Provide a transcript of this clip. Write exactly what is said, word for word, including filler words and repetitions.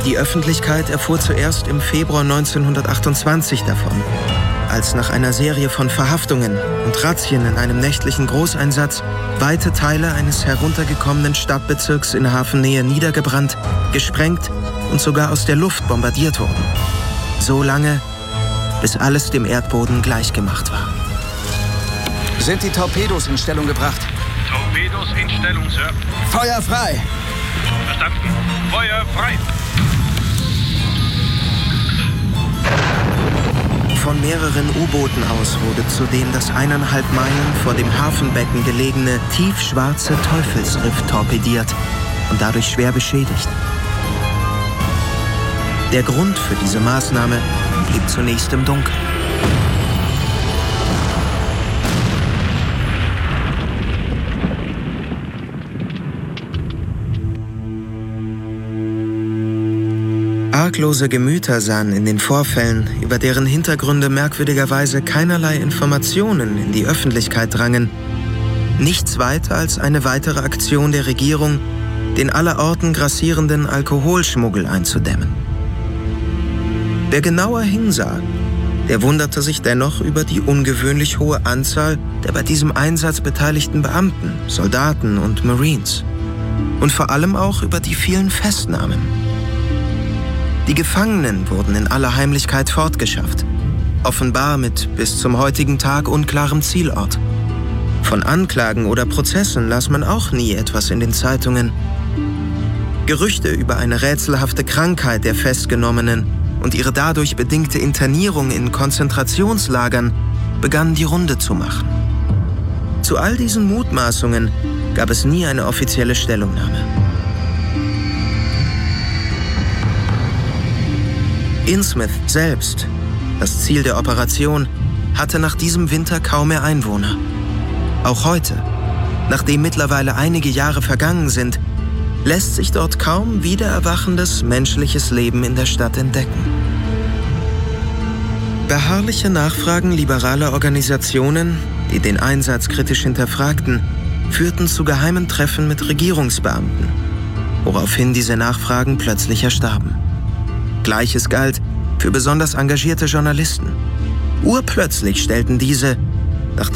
Die Öffentlichkeit erfuhr zuerst im Februar neunzehnhundertachtundzwanzig davon, als nach einer Serie von Verhaftungen und Razzien in einem nächtlichen Großeinsatz weite Teile eines heruntergekommenen Stadtbezirks in Hafennähe niedergebrannt, gesprengt und sogar aus der Luft bombardiert wurden. So lange, bis alles dem Erdboden gleichgemacht war. Sind die Torpedos in Stellung gebracht? Torpedos in Stellung, Sir. Feuer frei! Verstanden. Feuer frei! Von mehreren U-Booten aus wurde zudem das eineinhalb Meilen vor dem Hafenbecken gelegene tiefschwarze Teufelsriff torpediert und dadurch schwer beschädigt. Der Grund für diese Maßnahme blieb zunächst im Dunkeln. Arglose Gemüter sahen in den Vorfällen, über deren Hintergründe merkwürdigerweise keinerlei Informationen in die Öffentlichkeit drangen, nichts weiter als eine weitere Aktion der Regierung, den allerorten grassierenden Alkoholschmuggel einzudämmen. Wer genauer hinsah, der wunderte sich dennoch über die ungewöhnlich hohe Anzahl der bei diesem Einsatz beteiligten Beamten, Soldaten und Marines. Und vor allem auch über die vielen Festnahmen. Die Gefangenen wurden in aller Heimlichkeit fortgeschafft, offenbar mit bis zum heutigen Tag unklarem Zielort. Von Anklagen oder Prozessen las man auch nie etwas in den Zeitungen. Gerüchte über eine rätselhafte Krankheit der Festgenommenen und ihre dadurch bedingte Internierung in Konzentrationslagern begannen die Runde zu machen. Zu all diesen Mutmaßungen gab es nie eine offizielle Stellungnahme. Innsmouth selbst, das Ziel der Operation, hatte nach diesem Winter kaum mehr Einwohner. Auch heute, nachdem mittlerweile einige Jahre vergangen sind, lässt sich dort kaum wiedererwachendes menschliches Leben in der Stadt entdecken. Beharrliche Nachfragen liberaler Organisationen, die den Einsatz kritisch hinterfragten, führten zu geheimen Treffen mit Regierungsbeamten, woraufhin diese Nachfragen plötzlich erstarben. Gleiches galt für besonders engagierte Journalisten. Urplötzlich stellten diese